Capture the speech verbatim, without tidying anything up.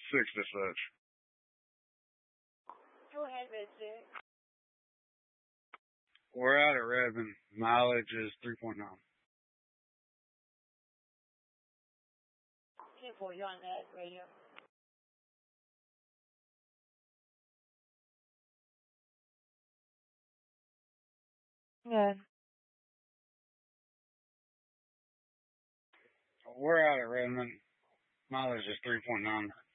six as such. Go ahead, Mister. We're out at Redmond. Mileage is three point nine. ten four, you're on that radio. Good. We're out at Redmond. Mileage is three point nine.